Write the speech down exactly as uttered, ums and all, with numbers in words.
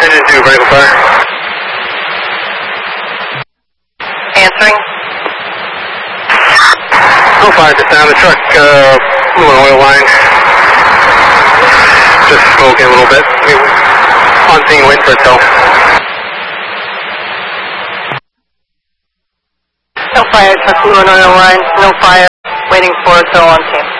Engine two, vertical fire. Answering. Oh five, just down the truck, uh, little oil line. Just smoking a little bit. On scene, waiting for a tow. No fire, truck blue and oil line. No fire, waiting for a tow on scene.